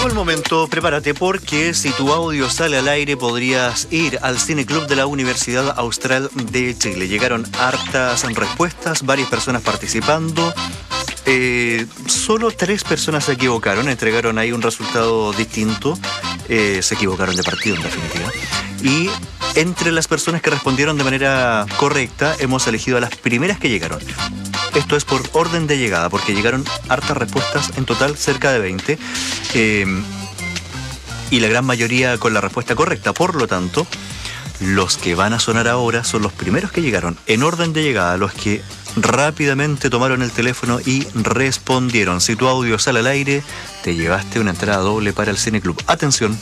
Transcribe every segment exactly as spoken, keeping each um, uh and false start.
Llegó el momento, prepárate porque si tu audio sale al aire podrías ir al Cine Club de la Universidad Austral de Chile. Llegaron hartas respuestas, varias personas participando. Eh, solo tres personas se equivocaron, entregaron ahí un resultado distinto. Eh, se equivocaron de partido, en definitiva. Y entre las personas que respondieron de manera correcta, hemos elegido a las primeras que llegaron. Esto es por orden de llegada, porque llegaron hartas respuestas, en total cerca de veinte. Eh, y la gran mayoría con la respuesta correcta. Por lo tanto, los que van a sonar ahora son los primeros que llegaron, en orden de llegada, los que rápidamente tomaron el teléfono y respondieron. Si tu audio sale al aire, te llevaste una entrada doble para el Cine Club. Atención.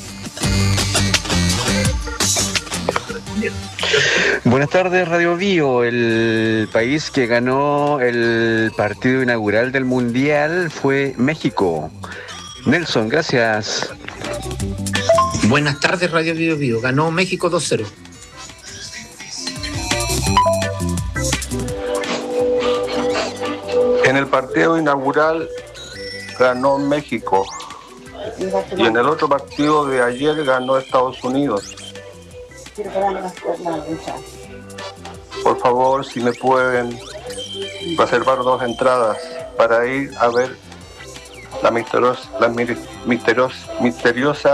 Buenas tardes, Radio Bio. El país que ganó el partido inaugural del Mundial fue México. Nelson, gracias. Buenas tardes, Radio Bio Bio. Ganó México dos cero. En el partido inaugural ganó México y en el otro partido de ayer ganó Estados Unidos. Por favor, si me pueden reservar dos entradas para ir a ver la misteriosa, la misteriosa, misteriosa